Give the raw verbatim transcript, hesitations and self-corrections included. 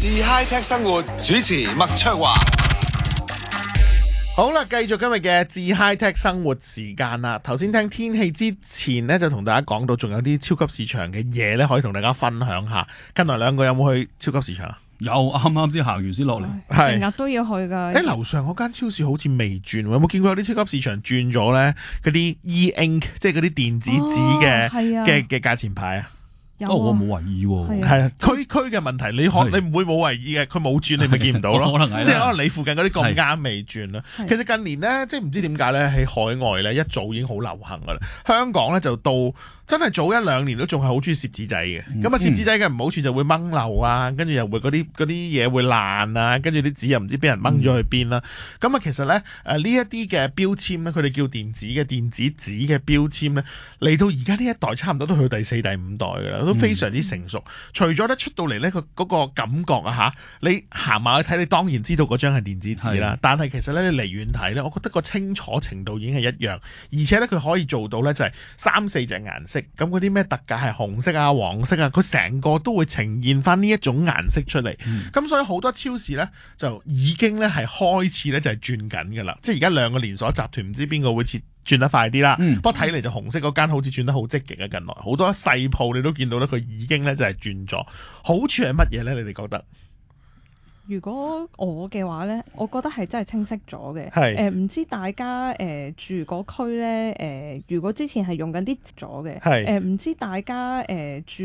自 High Tech 生活，主持麥卓華。 好啦，繼續今日嘅自 High Tech 生活時間啦。頭先聽天氣之前呢，就同大家講到，仲有啲超級市場嘅嘢呢，可以同大家分享下。近來兩個有冇去超級市場啊？ 有，啱啱先行完先落嚟， 係成日都要去㗎。 喺樓上嗰間超市好似未轉喎，有冇見過有啲超級市場轉咗呢？嗰啲 e-ink 即係嗰啲電子紙嘅嘅嘅價錢牌啊？ 哦，我冇懷疑喎， 係啊，區區嘅問題，你可你唔會冇懷疑嘅，佢冇轉你咪見唔到咯， 可能係即係可能你附近嗰啲咁啱未轉啦。其實近年咧，即係唔知點解咧，喺海外咧一早已經好流行噶啦，香港咧就到真係早一兩年都仲係好中意摺紙仔嘅。咁啊摺紙仔嘅唔好處就會掹漏啊，跟住又會嗰啲嗰啲嘢會爛啊，跟住啲紙又唔知俾人掹咗去邊啦。咁啊、嗯、其實咧誒呢一啲嘅標籤咧，佢哋叫電子嘅電子紙嘅標籤咧，嚟到而家呢一代差唔多都去到第四第五代噶啦。都非常之成熟，嗯、除咗咧出到嚟咧個嗰個感覺啊嚇，你行埋去睇，你當然知道嗰張係電子紙啦。是但係其實咧你離遠睇咧，我覺得個清楚程度已經係一樣，而且咧佢可以做到咧就係三四隻顏色，咁嗰啲咩特價係紅色啊、黃色啊，佢成個都會呈現翻呢一種顏色出嚟。咁、嗯、所以好多超市咧就已經咧係開始咧就係轉緊㗎啦，即係而家兩個連鎖集團唔知邊個會切。轉得快啲啦，嗯、不過睇嚟就紅色嗰間好似轉得好積極啊！近來好多細鋪你都見到咧，佢已經咧就係轉咗。好處係乜嘢咧？你哋覺得？ 如果我嘅話咧，我覺得係真係清晰咗嘅。 係誒，唔知大家誒、呃、住嗰區咧誒，如果之前係用緊啲咗嘅， 係誒，唔知大家誒、呃、住。